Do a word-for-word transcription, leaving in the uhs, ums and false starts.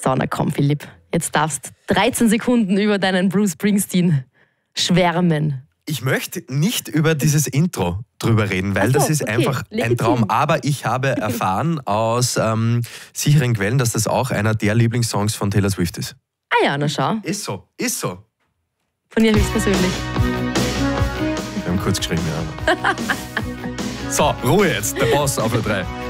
So, na komm, Philipp. Jetzt darfst dreizehn Sekunden über deinen Bruce Springsteen schwärmen. Ich möchte nicht über dieses Intro drüber reden, weil so, das ist okay. einfach Legitim. Ein Traum. Aber ich habe erfahren aus ähm, sicheren Quellen, dass das auch einer der Lieblingssongs von Taylor Swift ist. Ah ja, na schau. Ist so, ist so. Von ihr höchstpersönlich. Wir haben kurz geschrieben, ja. So, Ruhe jetzt, der Boss auf der drei.